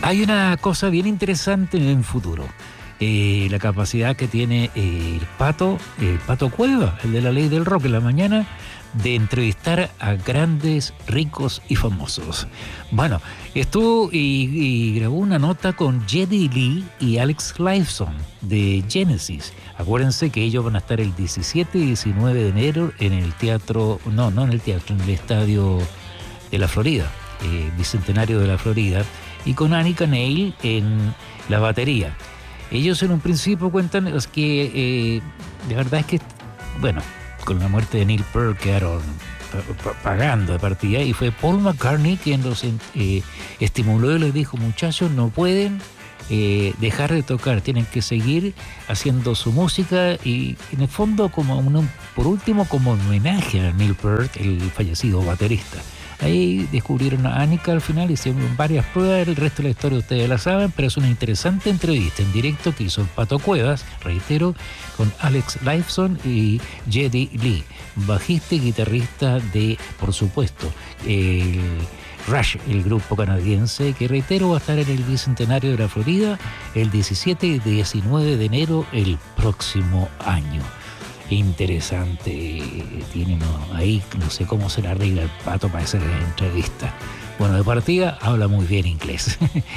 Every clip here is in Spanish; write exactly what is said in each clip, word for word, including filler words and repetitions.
Hay una cosa bien interesante en el futuro. Eh, la capacidad que tiene eh, el Pato, el Pato Cueva, el de la Ley del Rock en la mañana, de entrevistar a grandes, ricos y famosos. Bueno, estuvo y, y grabó una nota con Geddy Lee y Alex Lifeson de Genesis. Acuérdense que ellos van a estar el diecisiete y diecinueve de enero en el teatro, no, no en el teatro, en el estadio de la Florida, eh, Bicentenario de la Florida, y con Annika Neil en la batería. Ellos en un principio cuentan que eh, de verdad es que, bueno, con la muerte de Neil Peart quedaron pagando de partida y fue Paul McCartney quien los eh, estimuló y les dijo: muchachos, no pueden eh, dejar de tocar, tienen que seguir haciendo su música, y en el fondo, como un, por último, como homenaje a Neil Peart, el fallecido baterista. Ahí descubrieron a Annika al final, hicieron varias pruebas, el resto de la historia ustedes la saben, pero es una interesante entrevista en directo que hizo el Pato Cuevas, reitero, con Alex Lifeson y Geddy Lee, bajista y guitarrista de, por supuesto, el Rush, el grupo canadiense, que reitero va a estar en el Bicentenario de la Florida el diecisiete y diecinueve de enero el próximo año. Interesante, tiene no, ahí no sé cómo se le arregla el Pato para hacer la entrevista. Bueno, de partida habla muy bien inglés.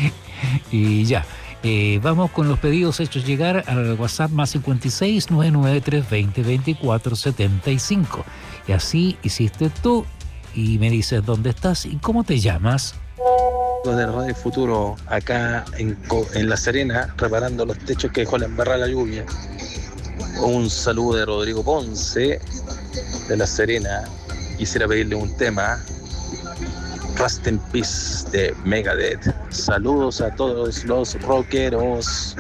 Y ya, eh, vamos con los pedidos hechos llegar al WhatsApp más cincuenta y seis, nueve nueve tres, veinte, veinticuatro, setenta y cinco. Y así hiciste tú y me dices dónde estás y cómo te llamas. De Radio Futuro, acá en, en La Serena, reparando los techos que dejó la embarrada la lluvia. Un saludo de Rodrigo Ponce, de La Serena. Quisiera pedirle un tema, Rust in Peace, de Megadeth. Saludos a todos los rockeros.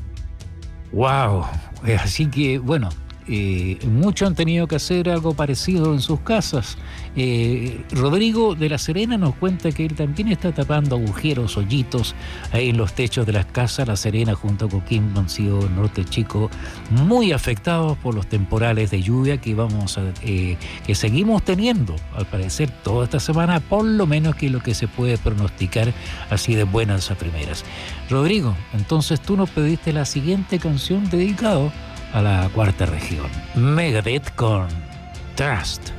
Wow, así que bueno, eh, muchos han tenido que hacer algo parecido en sus casas. Eh, Rodrigo de La Serena nos cuenta que él también está tapando agujeros, hoyitos ahí en los techos de las casas. La Serena junto a Coquimbo han sido, Norte Chico, muy afectados por los temporales de lluvia que vamos a, eh, que seguimos teniendo, al parecer, toda esta semana, por lo menos que lo que se puede pronosticar así de buenas a primeras. Rodrigo, entonces tú nos pediste la siguiente canción dedicado a la cuarta región. Megadeth con Trust.